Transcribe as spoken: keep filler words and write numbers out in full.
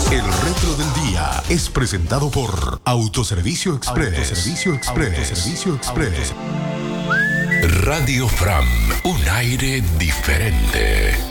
El retro del día es presentado por Autoservicio Express. Autoservicio Express. Autoservicio Express. Radio Fram, un aire diferente.